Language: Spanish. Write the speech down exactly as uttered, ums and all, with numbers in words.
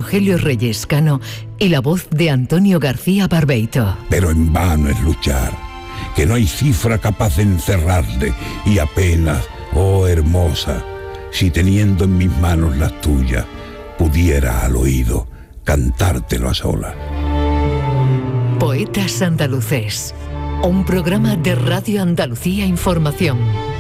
Rogelio Reyes Cano y la voz de Antonio García Barbeito. Pero en vano es luchar, que no hay cifra capaz de encerrarle, y apenas, oh hermosa, si teniendo en mis manos las tuyas, pudiera al oído cantártelo a solas. Poetas Andaluces, un programa de Radio Andalucía Información.